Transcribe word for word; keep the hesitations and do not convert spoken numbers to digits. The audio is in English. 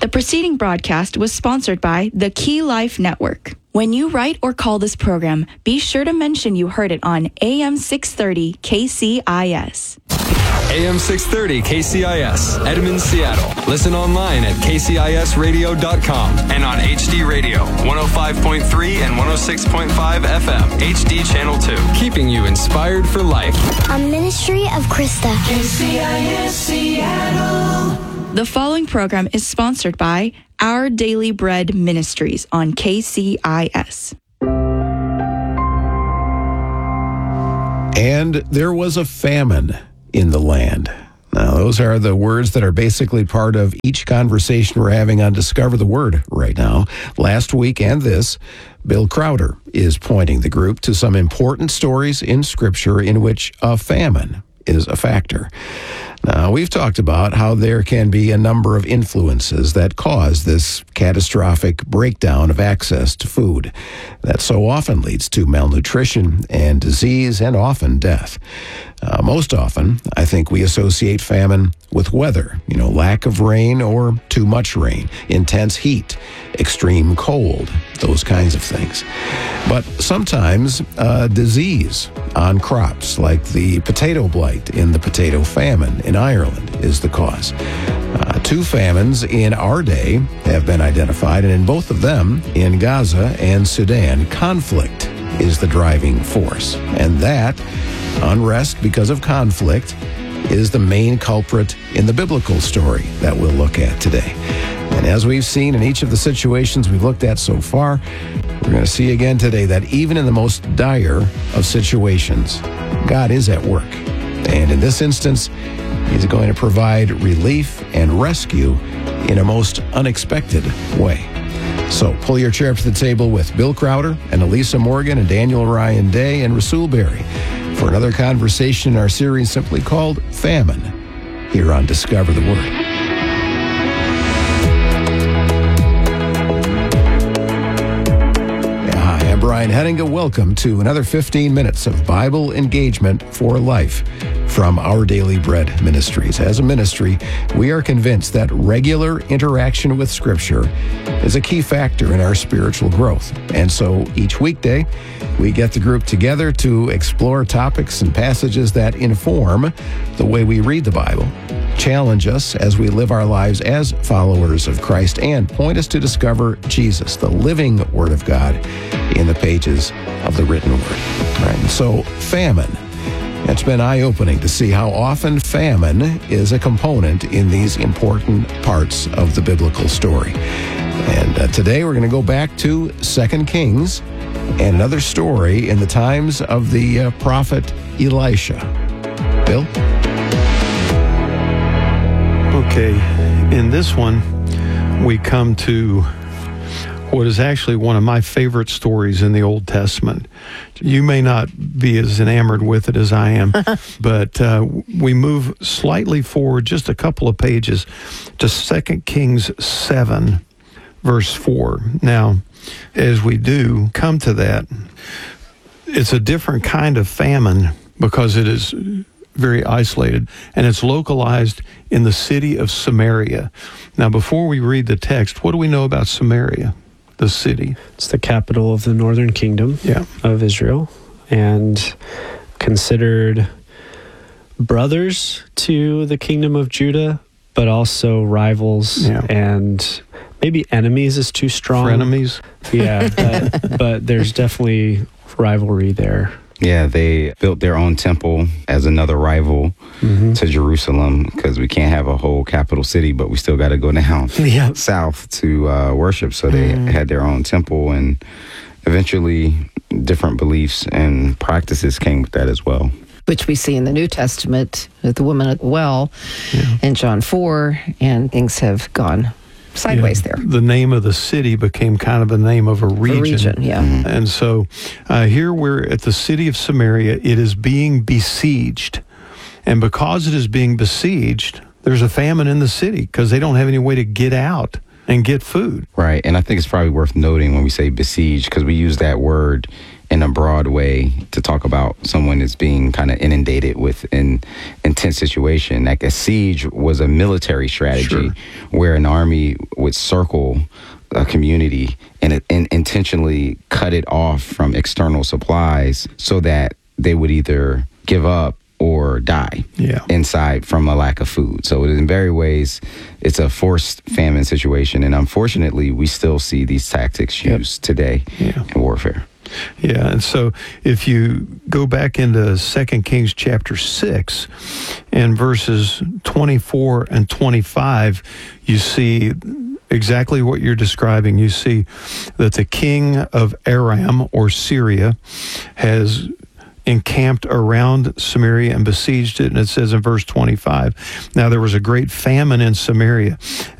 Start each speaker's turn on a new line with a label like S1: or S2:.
S1: The preceding broadcast was sponsored by the Key Life Network. When you write or call this program, be sure to mention you heard it on A M six thirty K C I S.
S2: A M six thirty K C I S, Edmond, Seattle. Listen online at k c i s radio dot com and on H D Radio, one oh five point three and one oh six point five F M, H D Channel two. Keeping you inspired for life.
S3: A ministry of Krista.
S4: K C I S Seattle.
S1: The following program is sponsored by Our Daily Bread Ministries on K C I S.
S5: And there was a famine in the land. Now, those are the words that are basically part of each conversation we're having on Discover the Word right now. Last week and this, Bill Crowder is pointing the group to some important stories in Scripture in which a famine is a factor. Now, we've talked about how there can be a number of influences that cause this catastrophic breakdown of access to food that so often leads to malnutrition and disease and often death. Uh, most often, I think we associate famine with weather, you know, lack of rain or too much rain, intense heat, extreme cold, those kinds of things. But sometimes uh, disease on crops, like the potato blight in the potato famine in Ireland, is the cause. Uh, two famines in our day have been identified, and in both of them, in Gaza and Sudan, conflict is the driving force. And that, unrest because of conflict, is the main culprit in the biblical story that we'll look at today. And as we've seen in each of the situations we've looked at so far, we're going to see again today that even in the most dire of situations, God is at work. And in this instance, He's going to provide relief and rescue in a most unexpected way. So pull your chair up to the table with Bill Crowder and Elisa Morgan and Daniel Ryan Day and Rasul Berry for another conversation in our series simply called Famine, here on Discover the Word. Brian Hedinga, welcome to another fifteen minutes of Bible engagement for life from Our Daily Bread Ministries. As a ministry, we are convinced that regular interaction with Scripture is a key factor in our spiritual growth. And so each weekday, we get the group together to explore topics and passages that inform the way we read the Bible, challenge us as we live our lives as followers of Christ, and point us to discover Jesus, the living Word of God, in the pages of the written Word. Right? And so, famine. It's been eye-opening to see how often famine is a component in these important parts of the biblical story. And uh, today we're going to go back to Second Kings and another story in the times of the uh, prophet Elisha. Bill?
S6: Okay, in this one, we come to what is actually one of my favorite stories in the Old Testament. You may not be as enamored with it as I am, but uh, we move slightly forward just a couple of pages to Second Kings seven, verse four. Now, as we do come to that, it's a different kind of famine because it is very isolated, and it's localized in the city of Samaria. Now, before we read the text, what do we know about Samaria, the city?
S7: It's the capital of the northern kingdom
S6: yeah.
S7: of Israel, and considered brothers to the kingdom of Judah, but also rivals
S6: yeah.
S7: and maybe enemies is too strong.
S6: Frenemies.
S7: Yeah, but, but there's definitely rivalry there.
S8: Yeah, they built their own temple as another rival mm-hmm. to Jerusalem, because we can't have a whole capital city, but we still got to go down
S7: yeah.
S8: south to uh, worship. So they mm. had their own temple, and eventually different beliefs and practices came with that as well.
S9: Which we see in the New Testament with the woman at the well
S6: yeah.
S9: in John four, and things have gone sideways
S6: yeah,
S9: there.
S6: The name of the city became kind of the name of a region.
S9: A region, yeah.
S6: Mm-hmm. And so uh, here we're at the city of Samaria. It is being besieged. And because it is being besieged, there's a famine in the city because they don't have any way to get out and get food.
S8: Right. And I think it's probably worth noting when we say besieged, because we use that word in a broad way to talk about someone that's being kind of inundated with an intense situation. Like a siege was a military strategy
S6: Sure.
S8: where an army would circle a community and, and intentionally cut it off from external supplies so that they would either give up or die
S6: Yeah.
S8: inside from a lack of food. So in very ways, it's a forced famine situation. And unfortunately, we still see these tactics used today
S6: Yeah.
S8: in warfare.
S6: Yeah, and so if you go back into Second Kings chapter six and verses twenty-four and twenty-five, you see exactly what you're describing. You see that the king of Aram, or Syria, has encamped around Samaria and besieged it. And it says in verse twenty-five, now there was a great famine in Samaria,